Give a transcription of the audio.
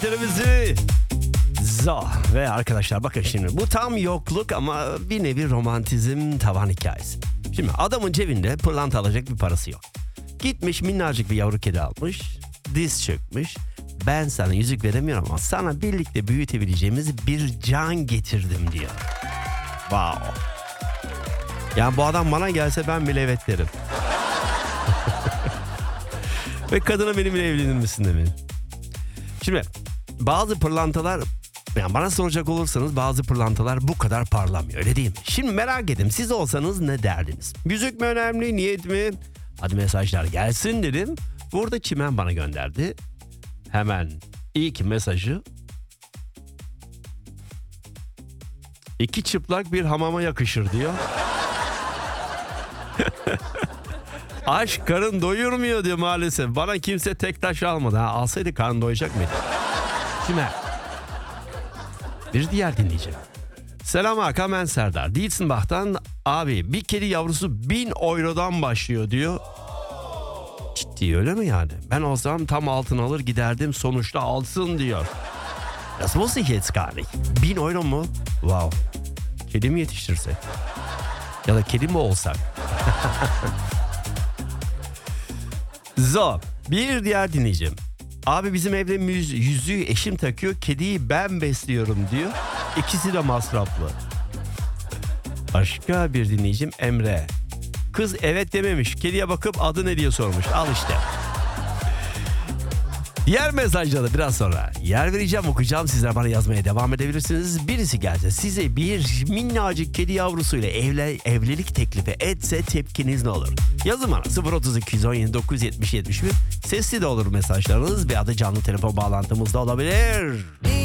Televizyon. Ve arkadaşlar bakın şimdi bu tam yokluk ama bir nevi romantizm tavan hikayesi. Şimdi adamın cebinde pırlanta alacak bir parası yok. Gitmiş minnacık bir yavru kedi almış, diz çökmüş. Ben sana yüzük veremiyorum ama sana birlikte büyütebileceğimiz bir can getirdim diyor. Wow. Yani bu adam bana gelse ben bile evet derim. Ve kadına benimle evlenir misin demeyin. Şimdi bazı pırlantalar, yani bana soracak olursanız bazı pırlantalar bu kadar parlamıyor, öyle değil mi? Şimdi merak edin, siz olsanız ne derdiniz? Yüzük mü önemli, niyet mi? Hadi mesajlar gelsin dedim. Burada Çimen bana gönderdi. Hemen ilk mesajı. 2 çıplak bir hamama yakışır diyor. Aşk karın doyurmuyor diyor maalesef. Bana kimse tek taş almadı. Alsaydı karın doyacak mıydı? Kime? Bir diğer dinleyeceğim. Selam Hakan, ben Serdar. Dilsenbach'tan abi bir kedi yavrusu 1000 eurodan başlıyor diyor. Ciddi öyle mi yani? Ben olsam tam altın alır giderdim, sonuçta alsın diyor. Das wusste ich jetzt gar nicht. 1000 euro mu? Wow. Kedi mi yetiştirsek? Ya da kedi mi olsak? Bir diğer dinleyeceğim. Abi bizim evde yüzüğü eşim takıyor, kediyi ben besliyorum diyor. İkisi de masraflı. Başka bir dinleyicim Emre. Kız evet dememiş, kediye bakıp adı ne diye sormuş. Al işte. Diğer mesajları biraz sonra yer vereceğim, okuyacağım. Sizler bana yazmaya devam edebilirsiniz. Birisi gelse size bir minnacık kedi yavrusuyla evlilik teklifi etse tepkiniz ne olur? Yazın bana 032 117 970 71. Sesli de olur mesajlarınız ve adı canlı telefon bağlantımız da olabilir.